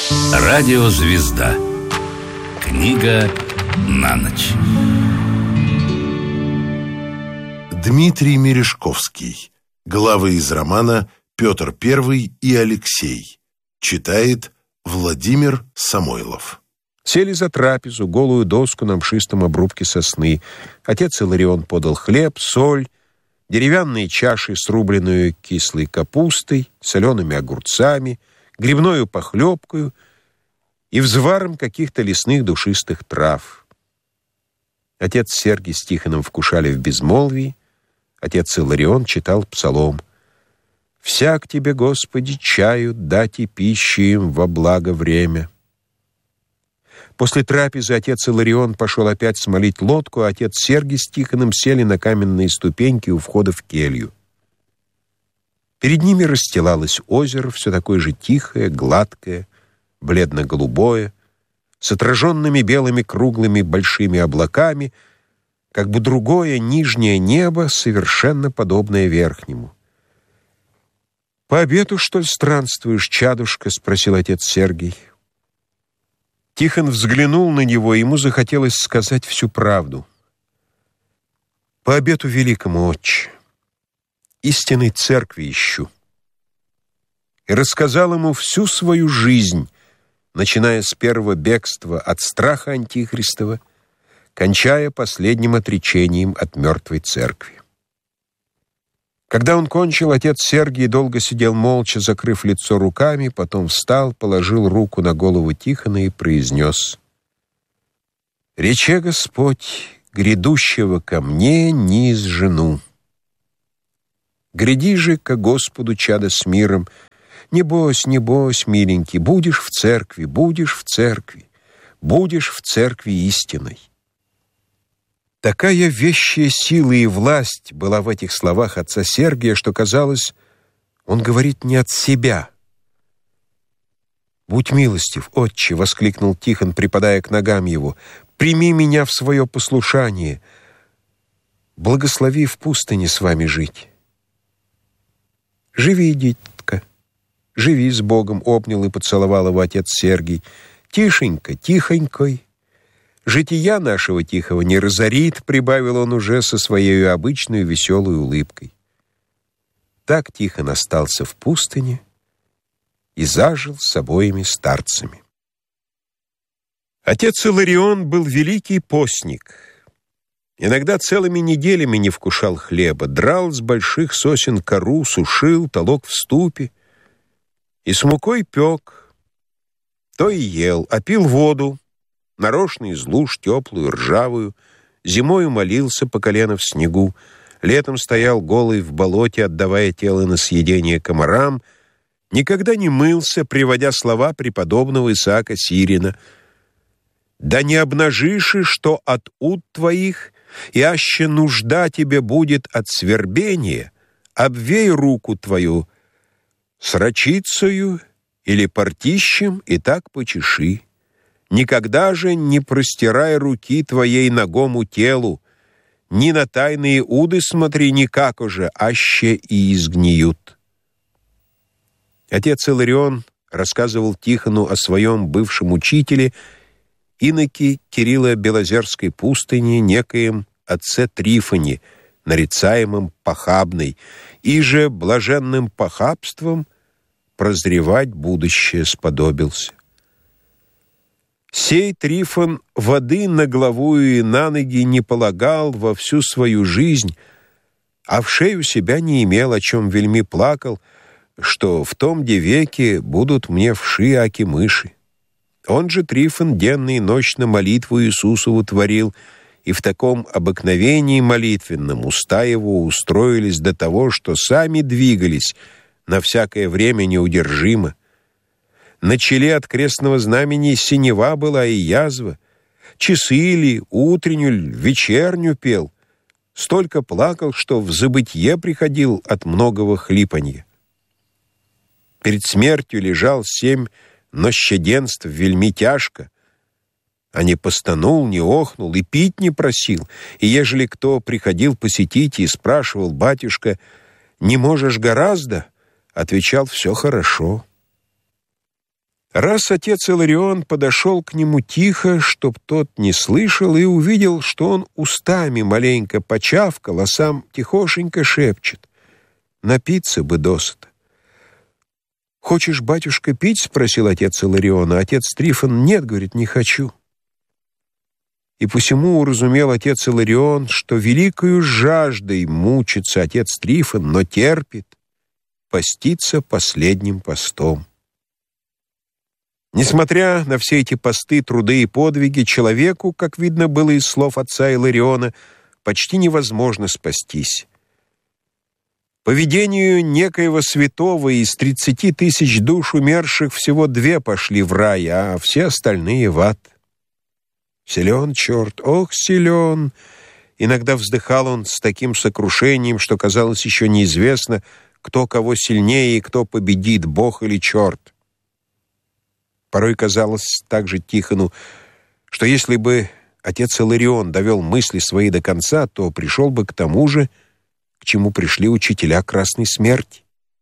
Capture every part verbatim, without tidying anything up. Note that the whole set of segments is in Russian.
Радиозвезда. Книга на ночь. Дмитрий Мережковский. Главы из романа «Петр Первый и Алексей». Читает Владимир Самойлов. Сели за трапезу, голую доску на мшистом обрубке сосны. Отец Иларион подал хлеб, соль, деревянные чаши с рубленную кислой капустой, солеными огурцами, грибною похлебкою и взваром каких-то лесных душистых трав. Отец Сергий с Тихоном вкушали в безмолвии. Отец Иларион читал псалом: «Всяк тебе, Господи, чаю дать и пищи им во благо время». После трапезы отец Иларион пошел опять смолить лодку, а отец Сергий с Тихоном сели на каменные ступеньки у входа в келью. Перед ними расстилалось озеро, все такое же тихое, гладкое, бледно-голубое, с отраженными белыми круглыми большими облаками, как бы другое нижнее небо, совершенно подобное верхнему. «По обету, что ли, странствуешь, чадушка?» — спросил отец Сергий. Тихон взглянул на него, и ему захотелось сказать всю правду. «По обету великому, отче, истинной церкви ищу». И рассказал ему всю свою жизнь, начиная с первого бегства от страха антихристова, кончая последним отречением от мертвой церкви. Когда он кончил, отец Сергий долго сидел молча, закрыв лицо руками, потом встал, положил руку на голову Тихона и произнес: «Рече Господь, грядущего ко мне низ жену. Гряди же ко Господу, чадо с миром, небось, небось, миленький, будешь в церкви, будешь в церкви, будешь в церкви истинной». Такая вещая сила и власть была в этих словах отца Сергия, что, казалось, он говорит не от себя. «Будь милостив, отче!» — воскликнул Тихон, припадая к ногам его. «Прими меня в свое послушание. Благослови в пустыне с вами жить». «Живи, дитятка, живи с Богом!» — обнял и поцеловал его отец Сергий. «Тишенько, тихонькой. Жития нашего тихого не разорит», — прибавил он уже со своей обычной веселой улыбкой. Так Тихон остался в пустыне и зажил с обоими старцами. Отец Иларион был великий постник. Иногда целыми неделями не вкушал хлеба, драл с больших сосен кору, сушил, толок в ступе и с мукой пек. То и ел, а пил воду, нарочно из луж, теплую, ржавую, зимою молился по колено в снегу, летом стоял голый в болоте, отдавая тело на съедение комарам, никогда не мылся, приводя слова преподобного Исаака Сирина: «Да не обнажишь, что от уд твоих, и аще нужда тебе будет от свербения, обвей руку твою срочицею или портищем, и так почеши. Никогда же не простирай руки твоей нагому телу, ни на тайные уды смотри, никак уже, аще и изгниют». Отец Иларион рассказывал Тихону о своем бывшем учителе, иноке Кирилла Белозерской пустыни, некоем отце Трифоне, нарицаемом похабной, и же блаженным похабством прозревать будущее сподобился. Сей Трифон воды на главу и на ноги не полагал во всю свою жизнь, а в шею себя не имел, о чем вельми плакал, что в том де веке будут мне вши аки мыши. Он же, Трифон, денно и ночно молитву Иисусову творил, и в таком обыкновении молитвенном уста его устроились до того, что сами двигались на всякое время неудержимо. На челе от крестного знамени синева была и язва. Часы ли, утреннюю ли, вечерню пел. Столько плакал, что в забытье приходил от многого хлипанья. Перед смертью лежал семь нощаденств вельми тяжко, а не постанул, не охнул и пить не просил. И ежели кто приходил посетить и спрашивал: «Батюшка, не можешь гораздо?» отвечал: «Все хорошо». Раз отец Иларион подошел к нему тихо, чтоб тот не слышал, и увидел, что он устами маленько почавкал, а сам тихошенько шепчет: «Напиться бы досыта». «Хочешь, батюшка, пить?» — спросил отец Иларион, а отец Трифон: «Нет, — говорит, — не хочу». И посему уразумел отец Иларион, что великою жаждой мучится отец Трифон, но терпит, постится последним постом. Несмотря на все эти посты, труды и подвиги, человеку, как видно было из слов отца Илариона, почти невозможно спастись. По видению некоего святого из тридцати тысяч душ умерших всего две пошли в рай, а все остальные в ад. Силен черт, ох, силен! Иногда вздыхал он с таким сокрушением, что казалось еще неизвестно, кто кого сильнее и кто победит, Бог или черт. Порой казалось также Тихону, что если бы отец Иларион довел мысли свои до конца, то пришел бы к тому же, к чему пришли учителя Красной Смерти.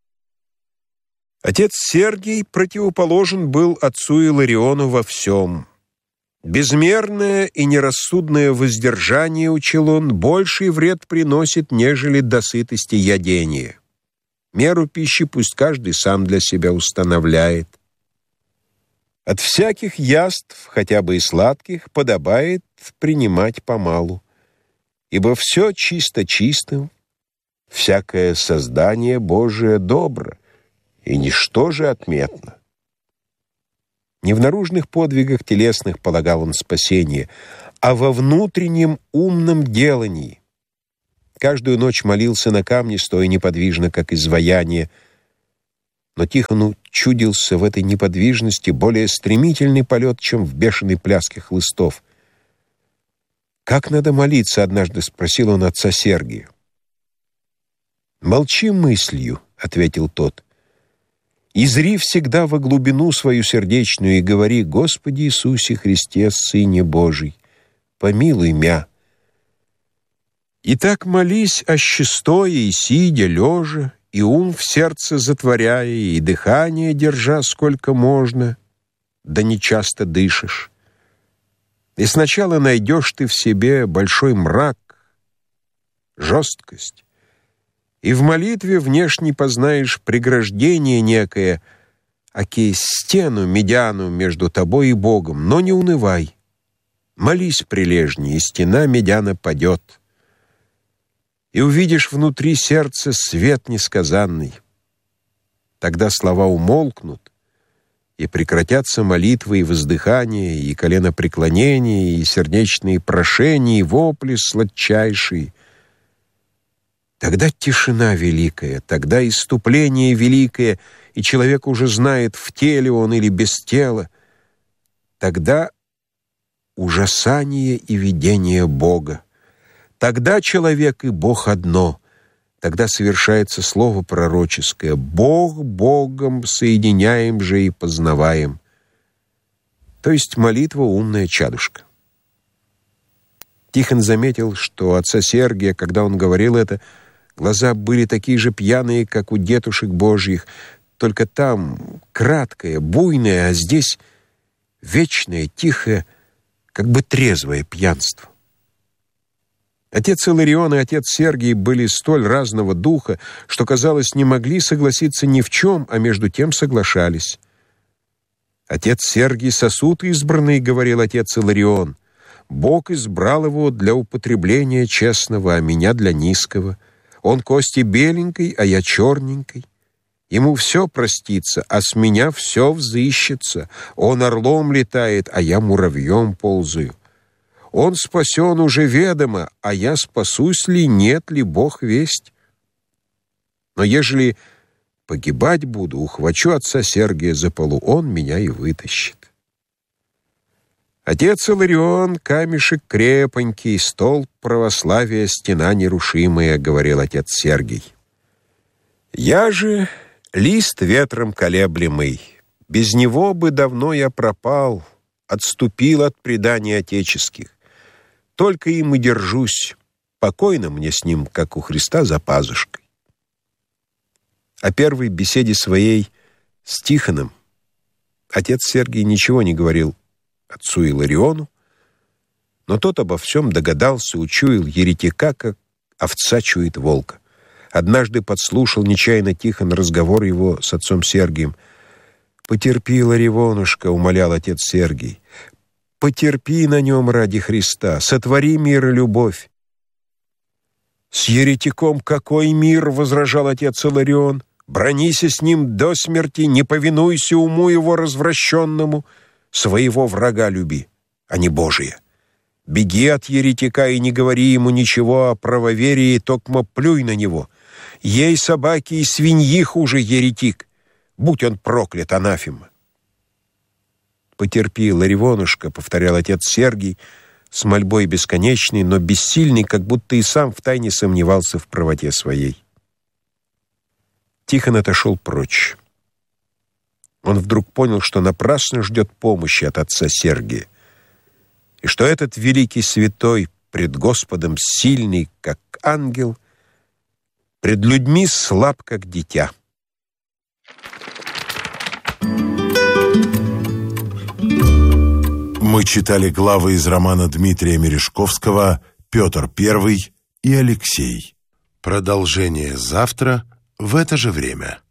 Отец Сергий противоположен был отцу Илариону во всем. Безмерное и нерассудное воздержание, учил он, больший вред приносит, нежели до сытости ядение. Меру пищи пусть каждый сам для себя устанавливает. От всяких яств, хотя бы и сладких, подобает принимать помалу, ибо все чисто чистым, всякое создание Божие добро, и ничто же отметно. Не в наружных подвигах телесных полагал он спасение, а во внутреннем умном делании. Каждую ночь молился на камне, стоя неподвижно, как изваяние, но Тихону чудился в этой неподвижности более стремительный полет, чем в бешеной пляске хлыстов. «Как надо молиться?» — однажды спросил он отца Сергия. «Молчи мыслью», — ответил тот. «И зри всегда во глубину свою сердечную и говори: Господи Иисусе Христе, Сыне Божий, помилуй мя». И так молись, аще стоя и сидя, лежа, и ум в сердце затворяя, и дыхание держа сколько можно, да не часто дышишь. И сначала найдешь ты в себе большой мрак, жесткость, и в молитве внешне познаешь преграждение некое, аки стену медяну между тобой и Богом, но не унывай. Молись прилежнее, и стена медяна падет. И увидишь внутри сердца свет несказанный. Тогда слова умолкнут, и прекратятся молитвы и воздыхания, и коленопреклонения, и сердечные прошения, и вопли сладчайшие. Тогда тишина великая, тогда исступление великое, и человек уже знает, в теле он или без тела. Тогда ужасание и видение Бога. Тогда человек и Бог одно. Тогда совершается слово пророческое: «Бог Богом соединяем же и познаваем». То есть молитва умная чадушка. Тихон заметил, что у отца Сергия, когда он говорил это, глаза были такие же пьяные, как у детушек Божьих, только там краткое, буйное, а здесь вечное, тихое, как бы трезвое пьянство. Отец Иларион и отец Сергий были столь разного духа, что, казалось, не могли согласиться ни в чем, а между тем соглашались. «Отец Сергий — сосуд избранный, — говорил отец Иларион. Бог избрал его для употребления честного, а меня для низкого. Он кости беленькой, а я черненькой. Ему все простится, а с меня все взыщется. Он орлом летает, а я муравьем ползаю. Он спасен уже ведомо, а я спасусь ли, нет ли, Бог весть. Но ежели погибать буду, ухвачу отца Сергия за полу, он меня и вытащит». Отец Иларион — камешек крепонький, столб православия, стена нерушимая, — говорил отец Сергий. «Я же лист ветром колеблемый, без него бы давно я пропал, отступил от преданий отеческих. Только им и держусь, покойно мне с ним, как у Христа за пазушкой». О первой беседе своей с Тихоном Отец Сергий ничего не говорил отцу Илариону, но тот обо всем догадался, учуял еретика, как овца чует волка. Однажды подслушал нечаянно Тихон разговор его с отцом Сергием. «Потерпи, Ларивонушка», — умолял отец Сергий, — «потерпи на нем ради Христа, сотвори мир и любовь». «С еретиком какой мир?» — возражал отец Иларион. «Бранися с ним до смерти, не повинуйся уму его развращенному, своего врага люби, а не Божия. Беги от еретика и не говори ему ничего о правоверии, токмо плюй на него. Ей собаки и свиньи хуже еретик, будь он проклят, анафема». «Потерпи, Ларивонушка», — повторял отец Сергий, с мольбой бесконечной, но бессильный, как будто и сам втайне сомневался в правоте своей. Тихон отошел прочь. Он вдруг понял, что напрасно ждет помощи от отца Сергия, и что этот великий святой пред Господом сильный, как ангел, пред людьми слаб, как дитя. Мы читали главы из романа Дмитрия Мережковского «Петр Первый» и «Алексей». Продолжение завтра в это же время.